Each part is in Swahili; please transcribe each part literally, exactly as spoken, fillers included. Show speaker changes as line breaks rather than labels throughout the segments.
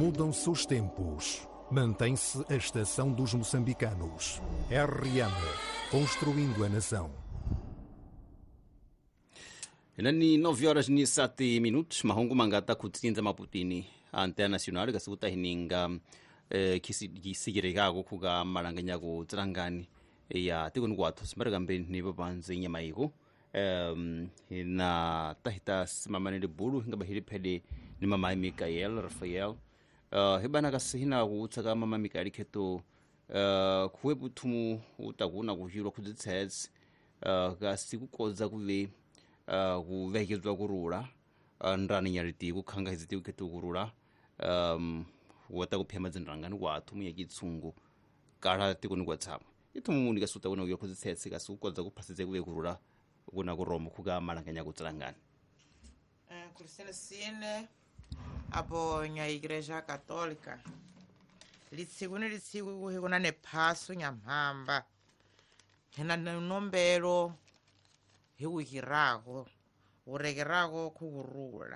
Mudam-se os tempos. Mantém-se a estação dos moçambicanos. R M, construindo a nação.
Nani nove horas ni sete minutos mahungu mangata kutsinza maputini ante national gasuta hininga eh, kisi kisigirega kuga maranganya go tsrangani ya tikunu kwathu simaragambe ni babanze nyamaiko um na tahita simamane de bulu hinga bahiri phede ni mama Mikael Rafael uh hebana kasihina kutsaka mama Mikael keto uh kuwebuthumu utakuna kuhiro kudzitsets uh gasikukoza kuve uh kuvekezwa kurula uh, ndani nyariti kukhanga iziti keto kurula um wata kuphema zinrangani kwathu muyakitsungu kala tikuni kwatsapa ithumu nikasuta kuna kuyo kudzitsetse kasukoza kuphasize kuve kurula kuna kuromo kuga malanganya kutsangana
eh Cristina Sine apo nya igreja católica litsiguni litsiku kuna ne phaso nyamhamba hena nombero hiwikirako urekerako kukurula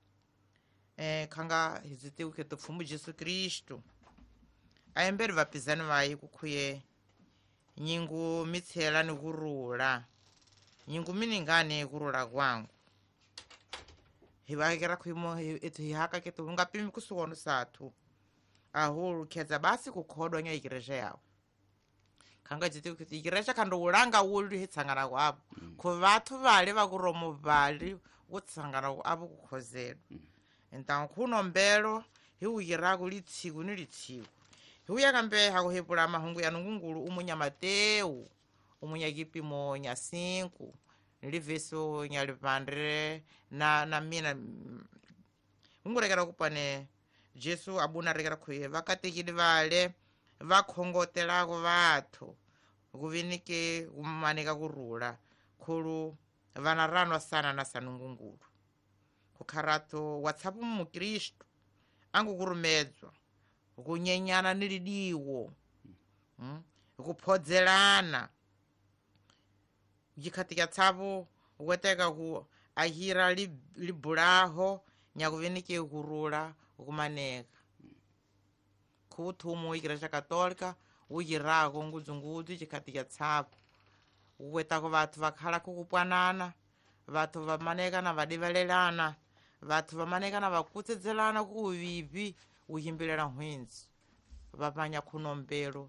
eh khanga hiziti uketo pfumu Jesu Kristo ayemberi vapizani vayi kukhuye nyingu mitsela ni kurula nyingu miningane kurula kwangu hivakera khwimo ethi haka keto ngapimi kusukono sathu ahulu kheza basi kukhodwa nya igreja yawo khanga jiti kuti igreja khando ulanga ulu hitsangana kwabo mm. Ku vathu vale vakuromo vali utsangana abo kukhozela mm. Então kunombelo hiwirako litsiku ni litsiku hiuyakambe hakuhepula mahungu ya nungungulu umunya Mateu umunya kipimo nya cinco niliveso nya lipandre na na mina ungurekera kupane Jesu abuna rekera khuye vakatekili vale vakhongotelako vathu kuvinike kumanika kurula khulu vanaranwa sana na sanungungulu kukharato watsapu mu Kristo angukurumedzwa kunyenyana nilidiwo mm? Kuphodzelana jikhatika tsapo weteka ku ahira libulaho nyakuvinike kurula kumaneka khuthumu igreja católica uyirako nguzunguzi jikhatika tsapo wetako vathu vakhala kukupwanana vathu vamaneka na vadivelelana vathu vamaneka na vakutsedzelana kuvivi uhimbilela nhwinzi vapanya khunombelo